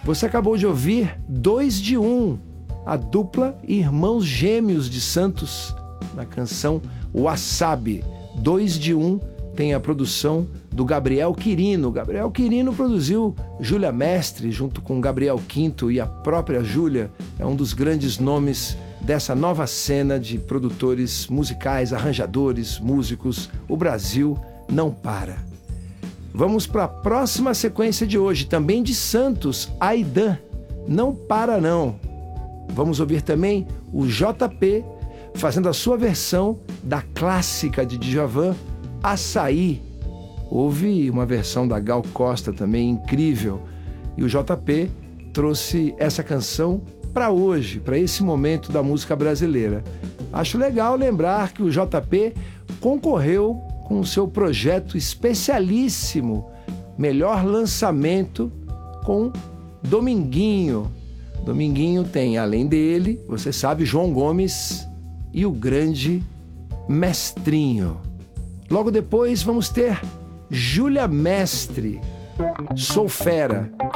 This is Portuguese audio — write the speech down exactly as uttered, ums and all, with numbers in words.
Você acabou de ouvir Dois de Um, a dupla Irmãos Gêmeos de Santos, na canção Wasabi. Dois de Um tem a produção do Gabriel Quirino. Gabriel Quirino produziu Júlia Mestre, junto com Gabriel Quinto e a própria Júlia. É um dos grandes nomes dessa nova cena de produtores musicais, arranjadores, músicos. O Brasil não para. Vamos para a próxima sequência de hoje, também de Santos, Aidan. Não para não. Vamos ouvir também o J P fazendo a sua versão da clássica de Djavan, Açaí. Houve uma versão da Gal Costa também incrível. E o J P trouxe essa canção para hoje, para esse momento da música brasileira. Acho legal lembrar que o J P concorreu com o seu projeto especialíssimo, Melhor Lançamento, com Dominguinho. Dominguinho tem, além dele, você sabe, João Gomes e o grande Mestrinho. Logo depois vamos ter Júlia Mestre, Sou Fera,